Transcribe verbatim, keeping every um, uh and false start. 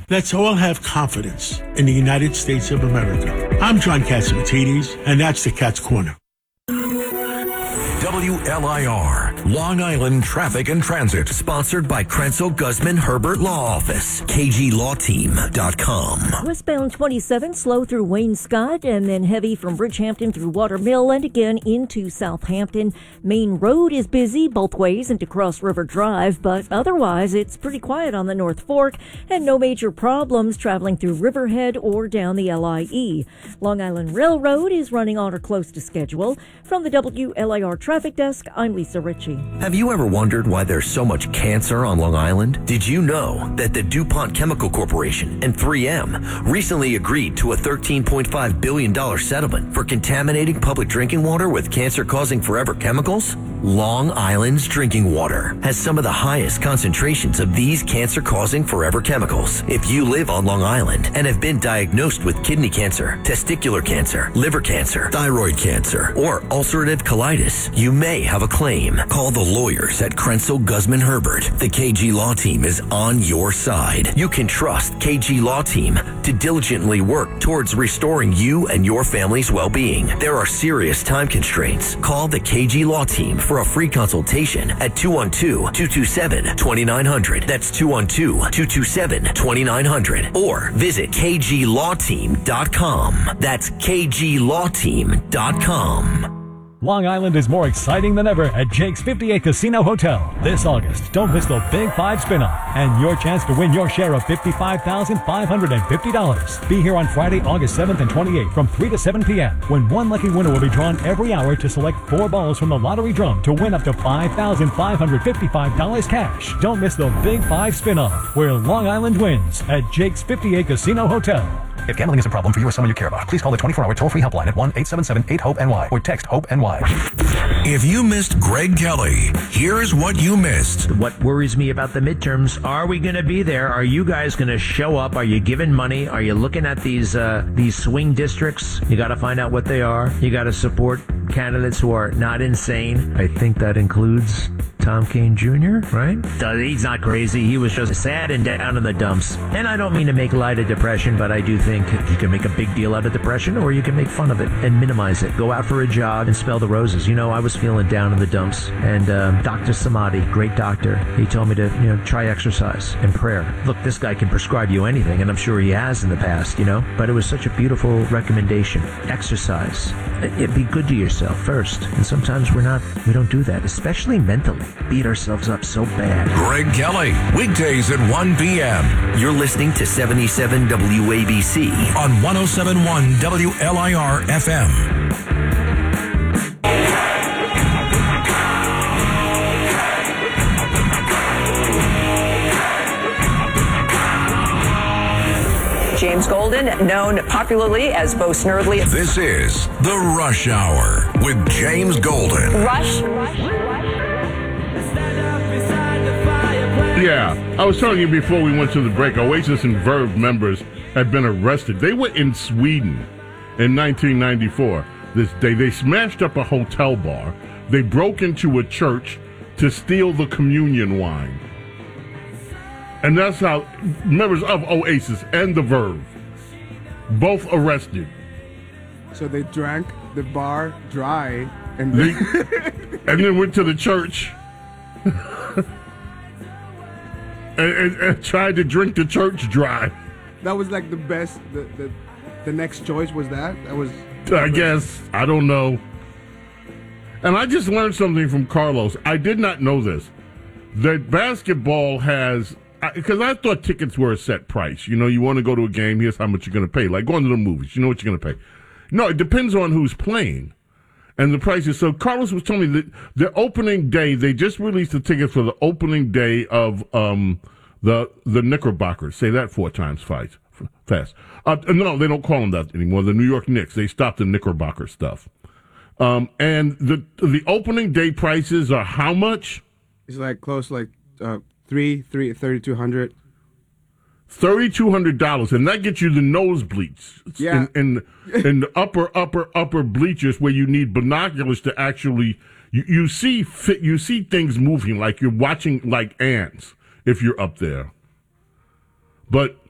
Let's all have confidence in the United States of America. I'm John Catsimatidis, and that's the Cat's Corner. W L I R, Long Island Traffic and Transit, sponsored by Krenzel Guzman Herbert Law Office, K G Law Team dot com. Westbound twenty-seven, slow through Wayne Scott, and then heavy from Bridgehampton through Watermill, and again into Southampton. Main Road is busy both ways into Cross River Drive, but otherwise it's pretty quiet on the North Fork, and no major problems traveling through Riverhead or down the L I E. Long Island Railroad is running on or close to schedule. From the W L I R Traffic Desk, I'm Lisa Ritchie. Have you ever wondered why there's so much cancer on Long Island? Did you know that the DuPont Chemical Corporation and three M recently agreed to a thirteen point five billion dollars settlement for contaminating public drinking water with cancer-causing forever chemicals? Long Island's drinking water has some of the highest concentrations of these cancer-causing forever chemicals. If you live on Long Island and have been diagnosed with kidney cancer, testicular cancer, liver cancer, thyroid cancer, or ulcerative colitis, you may have a claim. Call the lawyers at Krenzel Guzman Herbert. The K G Law Team is on your side. You can trust K G Law Team to diligently work towards restoring you and your family's well-being. There are serious time constraints. Call the K G Law Team for a free consultation at two one two, two two seven, two nine zero zero. That's two one two, two two seven, two nine zero zero. Or visit K G Law Team dot com. That's K G Law Team dot com. Long Island is more exciting than ever at Jake's fifty-eight Casino Hotel. This August, don't miss the Big Five Spin-Off and your chance to win your share of fifty-five thousand five hundred fifty dollars. Be here on Friday, August seventh and twenty-eighth from three to seven p.m. when one lucky winner will be drawn every hour to select four balls from the lottery drum to win up to five thousand five hundred fifty-five dollars cash. Don't miss the Big Five Spin-Off, where Long Island wins at Jake's fifty-eight Casino Hotel. If gambling is a problem for you or someone you care about, please call the twenty-four hour toll-free helpline at one eight seven seven eight hope N Y or text HOPE-N Y. If you missed Greg Kelly, here's what you missed. What worries me about the midterms, are we going to be there? Are you guys going to show up? Are you giving money? Are you looking at these uh, these swing districts? You got to find out what they are. You got to support candidates who are not insane. I think that includes Tom Kean Junior, right? He's not crazy. He was just sad and down in the dumps. And I don't mean to make light of depression, but I do think you can make a big deal out of depression, or you can make fun of it and minimize it. Go out for a jog and smell the roses. You know, I was feeling down in the dumps, and um, Doctor Samadi, great doctor, he told me to, you know, try exercise and prayer. Look, this guy can prescribe you anything, and I'm sure he has in the past, you know, but it was such a beautiful recommendation. Exercise. It, be good to yourself first, and sometimes we're not, we don't do that, especially mentally. Beat ourselves up so bad. Greg Kelly, weekdays at one p.m. You're listening to seventy-seven W A B C on one oh seven point one W L I R F M. James Golden, known popularly as Bo Snerdley. This is The Rush Hour with James Golden. Rush? Yeah, I was telling you before we went to the break, Oasis and Verve members had been arrested. They were in Sweden in nineteen ninety-four. This day, they smashed up a hotel bar. They broke into a church to steal the communion wine. And that's how members of Oasis and the Verve both arrested. So they drank the bar dry and they, and then went to the church and, and, and tried to drink the church dry. That was like the best. The the, the next choice was that. That was. I guess I don't know. And I just learned something from Carlos. I did not know this. That basketball has. Because I thought tickets were a set price. You know, you want to go to a game, here's how much you're going to pay. Like going to the movies, you know what you're going to pay. No, it depends on who's playing and the prices. So Carlos was telling me that the opening day, they just released the tickets for the opening day of um, the the Knickerbockers. Say that four times fast. fast. Uh, no, they don't call them that anymore. The New York Knicks. They stopped the Knickerbocker stuff. Um, and the the opening day prices are how much? It's like close, like... Uh, Three, three, thirty-two hundred. Thirty-two hundred dollars, and that gets you the nosebleeds. Yeah. In, in in the upper, upper, upper bleachers where you need binoculars to actually you, you see fit, you see things moving like you're watching like ants if you're up there. But